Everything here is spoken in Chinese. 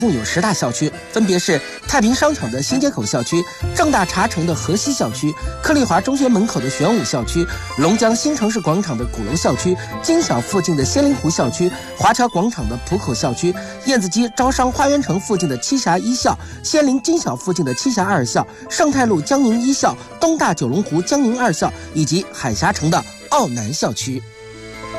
共有10大校区，分别是太平商场的新街口校区、正大茶城的河西校区、克利华中学门口的玄武校区、龙江新城市广场的鼓楼校区、金小附近的仙灵湖校区、华侨广场的浦口校区、燕子矶招商花园城附近的栖霞一校、仙林金小附近的栖霞二校、盛泰路江宁一校、东大九龙湖江宁二校以及海峡城的奥南校区。